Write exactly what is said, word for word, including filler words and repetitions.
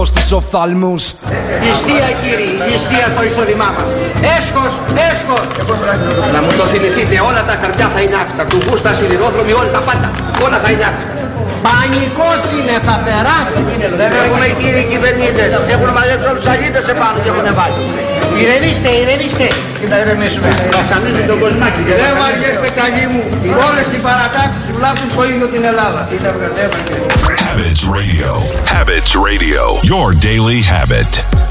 Στους οφθαλμούς. Νηστεία κύριοι, νηστεία στο εισόδημά μας. Έσχος, έσχος. Να μου το θυμηθείτε, όλα τα χαρτιά θα είναι άκτα. Του γούστα, σιδηρόδρομοι, όλα τα πάντα. Όλα θα είναι άκτα. Πανικός είναι, θα περάσει. Δεν έχουμε κύριοι κυβερνήτες. Έχουν μαζέψει όλους τους αγίτες επάνω και έχουν βάλει. Ηρεμήστε, ηρεμήστε. Και θα ηρεμήσουμε. Βασανίζει τον κοσμάκι. Δεν βαριέστε καλή μου. Όλες οι παρατάξεις βλάπτουν το ίδιο την Ελλάδα. Habits Radio. Habits Radio. Your daily habit.